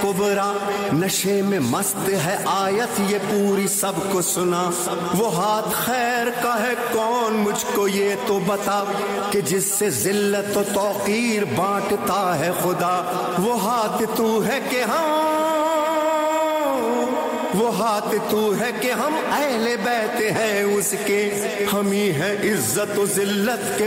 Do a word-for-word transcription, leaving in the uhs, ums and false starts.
कुबरा, नशे में मस्त है आयत ये पूरी सबको सुना। वो हाथ खैर का है कौन मुझको ये तो बता, कि जिससे जिल्लत और तौकीर बांटता है खुदा। वो हाथ तू है कि हम वो हाथ तू है कि हम अहले बैत हैं उसके, हम ही है इज्जत और जिल्लत के